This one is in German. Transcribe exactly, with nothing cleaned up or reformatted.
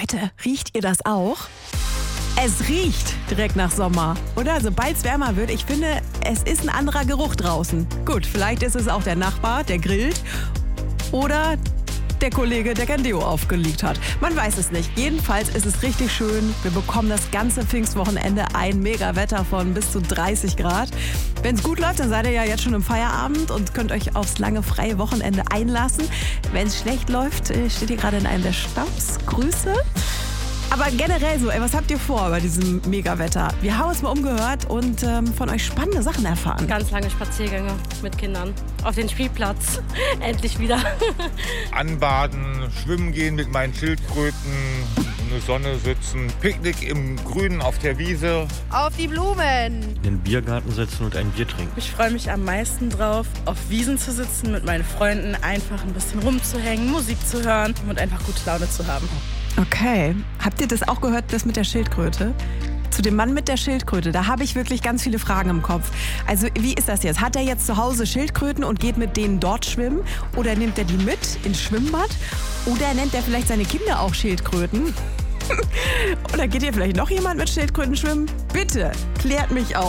Leute, riecht ihr das auch? Es riecht direkt nach Sommer, oder? Sobald es wärmer wird, ich finde, es ist ein anderer Geruch draußen. Gut, vielleicht ist es auch der Nachbar, der grillt, oder der Kollege, der kein Deo aufgelegt hat. Man weiß es nicht. Jedenfalls ist es richtig schön. Wir bekommen das ganze Pfingstwochenende ein Mega-Wetter von bis zu dreißig Grad. Wenn es gut läuft, dann seid ihr ja jetzt schon im Feierabend und könnt euch aufs lange freie Wochenende einlassen. Wenn es schlecht läuft, steht ihr gerade in einem der Staus. Grüße. Aber generell so, ey, was habt ihr vor bei diesem Megawetter? Wir haben uns mal umgehört und ähm, von euch spannende Sachen erfahren. Ganz lange Spaziergänge mit Kindern. Auf den Spielplatz. Endlich wieder. Anbaden, schwimmen gehen mit meinen Schildkröten, in der Sonne sitzen, Picknick im Grünen auf der Wiese. Auf die Blumen. In den Biergarten setzen und ein Bier trinken. Ich freue mich am meisten drauf, auf Wiesen zu sitzen, mit meinen Freunden einfach ein bisschen rumzuhängen, Musik zu hören und einfach gute Laune zu haben. Okay. Habt ihr das auch gehört, das mit der Schildkröte? Zu dem Mann mit der Schildkröte, da habe ich wirklich ganz viele Fragen im Kopf. Also wie ist das jetzt? Hat er jetzt zu Hause Schildkröten und geht mit denen dort schwimmen? Oder nimmt er die mit ins Schwimmbad? Oder nennt er vielleicht seine Kinder auch Schildkröten? Oder geht hier vielleicht noch jemand mit Schildkröten schwimmen? Bitte, klärt mich auf.